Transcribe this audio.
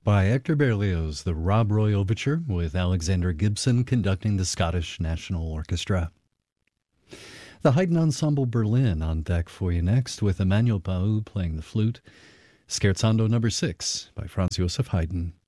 By Hector Berlioz, the Rob Roy Overture with Alexander Gibson conducting the Scottish National Orchestra. The Haydn Ensemble Berlin on deck for you next with Emmanuel Pau playing the flute. Scherzando number 6 by Franz Joseph Haydn.